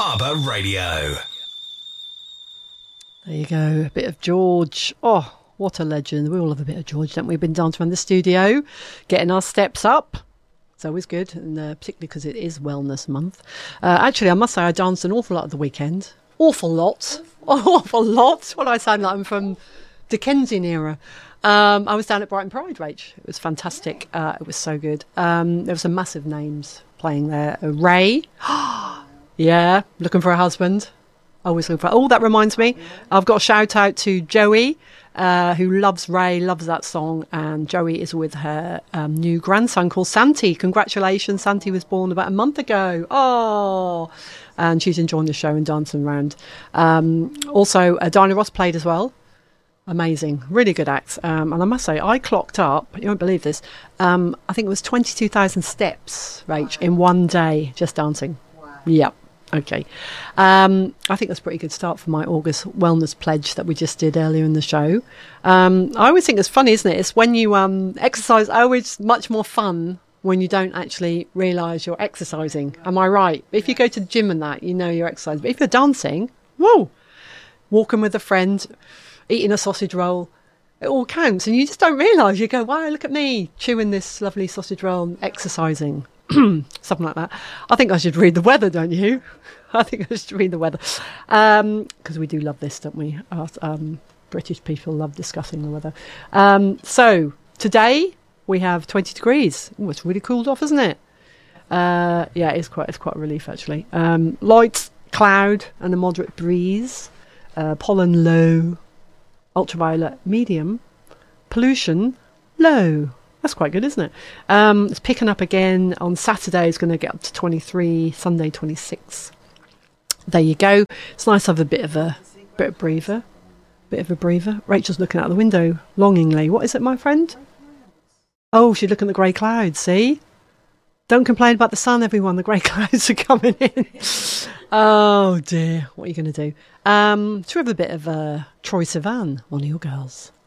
Harbour Radio. There you go, a bit of George. Oh, what a legend. We all love a bit of George, don't we? We've been dancing around the studio, getting our steps up. It's always good, and particularly because it is Wellness Month. Actually, I must say I danced an awful lot at the weekend. Awful lot. Awful lot. What do I sound like? I'm from Dickensian era. I was down at Brighton Pride, Rach. It was fantastic. It was so good. There were some massive names playing there. Ray. Yeah, looking for a husband. Always looking for... Oh, that reminds me. I've got a shout out to Joey, who loves Ray, loves that song. And Joey is with her new grandson called Santi. Congratulations. Santi was born about a month ago. Oh, and she's enjoying the show and dancing around. Also, Diana Ross played as well. Amazing. Really good acts. And I must say, I clocked up, you won't believe this, I think it was 22,000 steps, Rach, in one day, just dancing. Wow. Yep. Okay. I think that's a pretty good start for my August wellness pledge that we just did earlier in the show. I always think it's funny, isn't it? It's when you exercise, always much more fun when you don't actually realise you're exercising. Am I right? If you go to the gym and that, you know you're exercising. But if you're dancing, whoa, walking with a friend, eating a sausage roll, it all counts. And you just don't realise. You go, wow, look at me chewing this lovely sausage roll and exercising. Something like that. I think I should read the weather, don't you? I think I should read the weather. Because we do love this, don't we? British people love discussing the weather. So today we have 20 degrees. Oh, it's really cooled off, isn't it? Yeah, it's quite a relief, actually. Light cloud and a moderate breeze. Pollen low. Ultraviolet medium. Pollution low. That's quite good, isn't it? It's picking up again. On Saturday, it's going to get up to 23, Sunday 26. There you go. It's nice to have a bit of a breather. Rachel's looking out the window longingly. What is it, my friend? Oh, she's looking at the grey clouds, see? Don't complain about the sun, everyone. The grey clouds are coming in. Oh, dear. What are you going to do? Should we have a bit of Troye Sivan, one of your girls?